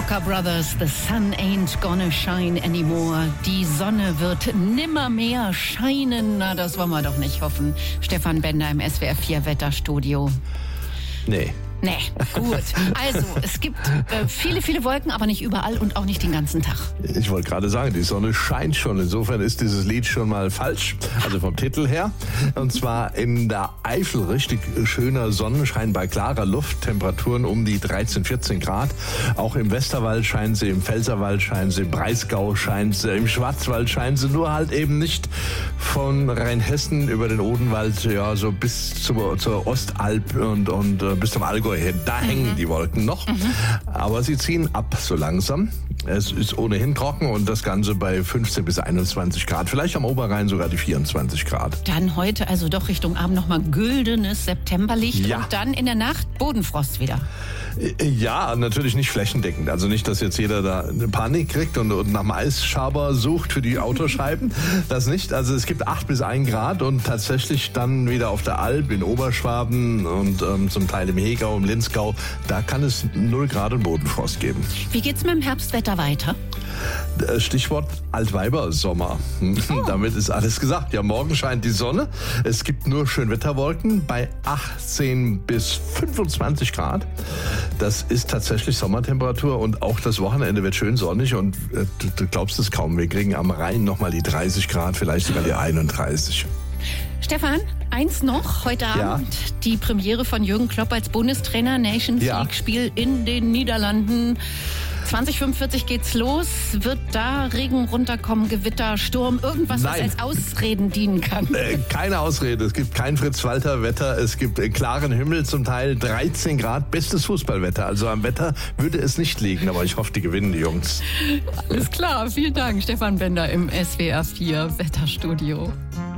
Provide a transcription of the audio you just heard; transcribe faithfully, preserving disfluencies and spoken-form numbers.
Walker Brothers, The Sun Ain't Gonna Shine Anymore. Die Sonne wird nimmermehr scheinen. Na, das wollen wir doch nicht hoffen. Stefan Bender im S W R vier Wetterstudio. Nee. Nee, gut. Also, es gibt äh, viele, viele Wolken, aber nicht überall und auch nicht den ganzen Tag. Ich wollte gerade sagen, die Sonne scheint schon. Insofern ist dieses Lied schon mal falsch, also vom Titel her. Und zwar in der Eifel richtig schöner Sonnenschein bei klarer Luft. Temperaturen um die dreizehn, vierzehn Grad. Auch im Westerwald scheinen sie, im Pfälzerwald scheinen sie, im Breisgau scheinen sie, im Schwarzwald scheinen sie. Nur halt eben nicht von Rheinhessen über den Odenwald, ja, so bis zur, zur Ostalb und, und äh, bis zum Allgäu. Da hängen mhm. die Wolken noch, mhm. aber sie ziehen ab so langsam. Es ist ohnehin trocken und das Ganze bei fünfzehn bis einundzwanzig Grad. Vielleicht am Oberrhein sogar die vierundzwanzig Grad. Dann heute also doch Richtung Abend nochmal güldenes Septemberlicht ja. und dann in der Nacht Bodenfrost wieder. Ja, natürlich nicht flächendeckend. Also nicht, dass jetzt jeder da eine Panik kriegt und, und nach einem Eisschaber sucht für die Autoscheiben. Das nicht. Also es gibt acht bis ein Grad und tatsächlich dann wieder auf der Alb, in Oberschwaben und ähm, zum Teil im Hegau, im Linzgau, da kann es null Grad und Bodenfrost geben. Wie geht's mit dem Herbstwetter weiter? Stichwort Altweibersommer. Oh. Damit ist alles gesagt. Ja, morgen scheint die Sonne. Es gibt nur Schönwetterwolken bei achtzehn bis fünfundzwanzig Grad. Das ist tatsächlich Sommertemperatur und auch das Wochenende wird schön sonnig und äh, du, du glaubst es kaum. Wir kriegen am Rhein nochmal die dreißig Grad, vielleicht sogar die einunddreißig. Stefan, eins noch. Heute ja. Abend die Premiere von Jürgen Klopp als Bundestrainer. Nations ja. League-Spiel in den Niederlanden. zwanzig fünfundvierzig geht's los. Wird da Regen runterkommen, Gewitter, Sturm, irgendwas, Nein. was als Ausreden dienen kann? Äh, keine Ausrede. Es gibt kein Fritz-Walter-Wetter. Es gibt äh, klaren Himmel, zum Teil dreizehn Grad. Bestes Fußballwetter. Also am Wetter würde es nicht liegen, aber ich hoffe, die gewinnen, die Jungs. Alles klar. Vielen Dank, Stefan Bender im S W R vier Wetterstudio.